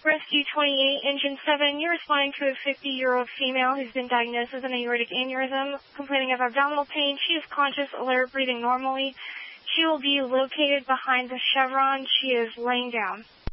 Rescue 28, Engine 7, you're responding to a 50-year-old female who's been diagnosed with an aortic aneurysm, complaining of abdominal pain. She is conscious, alert, breathing normally. She will be located behind the chevron. She is laying down.